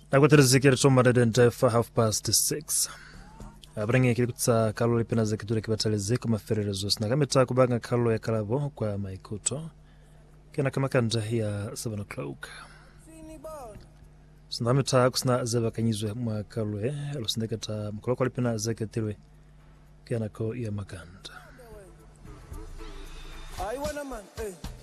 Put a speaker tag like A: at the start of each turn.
A: Nakutirizikira chomara for 6:30. Abrangi kilikuta kalo lipena za kiture kibatalize kwa mafererezo na kameta kubanga kalo ya kalavo kwa maikuto kena kama kanja ya 7 o'clock. Sindameta kusna zeba kanyizwe mwa kalwe alusindekata mkoloko lipena za kiture kena ko ya makanda.